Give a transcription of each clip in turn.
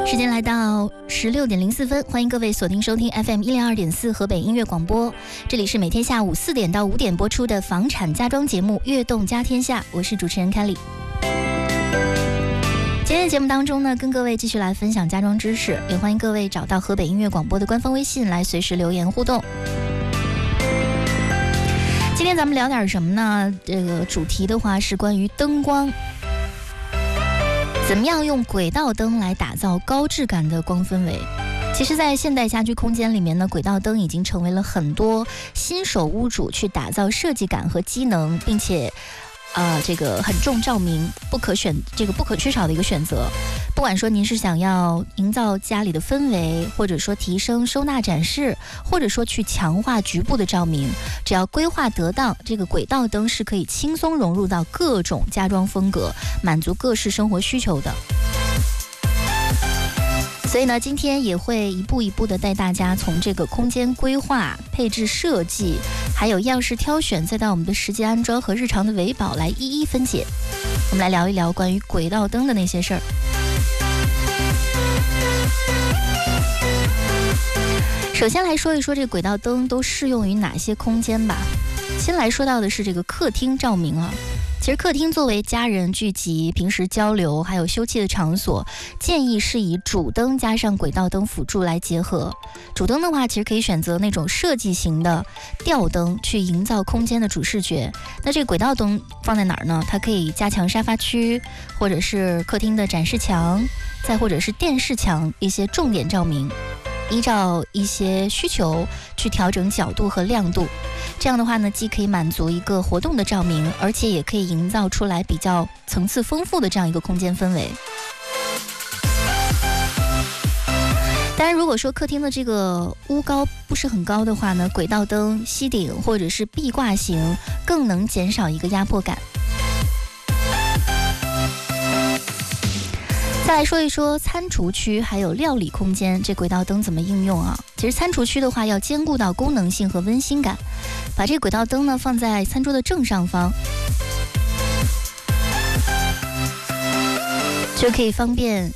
时间来到16:04，欢迎各位锁定收听 FM 102.4河北音乐广播，这里是每天下午4点到5点播出的房产家装节目《悦动家天下》，我是主持人凯里。今天的节目当中呢，跟各位继续来分享家装知识，也欢迎各位找到河北音乐广播的官方微信来随时留言互动。今天咱们聊点什么呢？这个主题的话是关于灯光。怎么样用轨道灯来打造高质感的光氛围？其实在现代家居空间里面呢，轨道灯已经成为了很多新手屋主去打造设计感和机能，并且这个很重照明，不可缺少的一个选择。不管说您是想要营造家里的氛围，或者说提升收纳展示，或者说去强化局部的照明，只要规划得当，这个轨道灯是可以轻松融入到各种家装风格，轨足各式生活需求的。所以呢，今天也会一步一步的带大家从这个空间规划、配置设计，还有样式挑选，再到我们的实际安装和日常的维保来一一分解。我们来聊一聊关于轨道灯的那些事儿。首先来说一说这个轨道灯都适用于哪些空间吧。先来说到的是这个客厅照明啊。其实客厅作为家人聚集、平时交流还有休憩的场所，建议是以主灯加上轨道灯辅助来结合。主灯的话，其实可以选择那种设计型的吊灯去营造空间的主视觉。那这个轨道灯放在哪儿呢？它可以加强沙发区，或者是客厅的展示墙，再或者是电视墙一些重点照明。依照一些需求去调整角度和亮度，这样的话呢，既可以满足一个活动的照明，而且也可以营造出来比较层次丰富的这样一个空间氛围。当然，如果说客厅的这个屋高不是很高的话呢，轨道灯、吸顶或者是壁挂型更能减少一个压迫感。再来说一说餐厨区还有料理空间，这轨道灯怎么应用啊？其实餐厨区的话要兼顾到功能性和温馨感，把这个轨道灯呢放在餐桌的正上方，就可以方便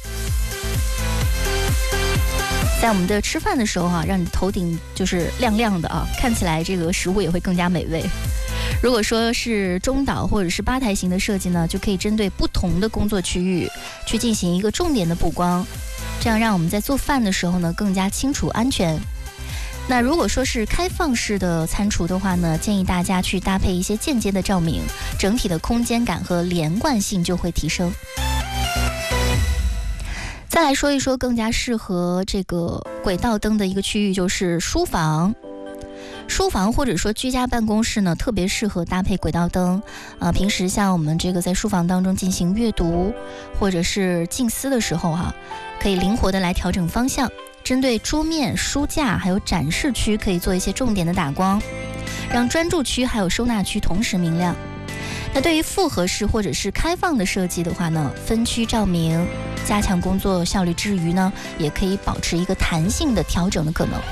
在我们的吃饭的时候让你头顶就是亮亮的看起来这个食物也会更加美味。如果说是中岛或者是吧台型的设计呢，就可以针对不同的工作区域去进行一个重点的补光，这样让我们在做饭的时候呢更加清楚安全。那如果说是开放式的餐厨的话呢，建议大家去搭配一些间接的照明，整体的空间感和连贯性就会提升。再来说一说更加适合这个轨道灯的一个区域，就是书房。书房或者说居家办公室呢，特别适合搭配轨道灯。平时像我们这个在书房当中进行阅读或者是静思的时候可以灵活的来调整方向。针对桌面、书架还有展示区，可以做一些重点的打光，让专注区还有收纳区同时明亮。那对于复合式或者是开放的设计的话呢，分区照明，加强工作效率之余呢，也可以保持一个弹性的调整的可能。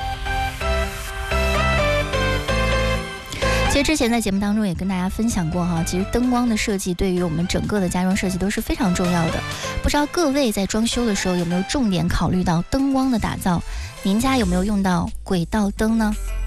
其实之前在节目当中也跟大家分享过其实灯光的设计对于我们整个的家装设计都是非常重要的。不知道各位在装修的时候有没有重点考虑到灯光的打造？您家有没有用到轨道灯呢？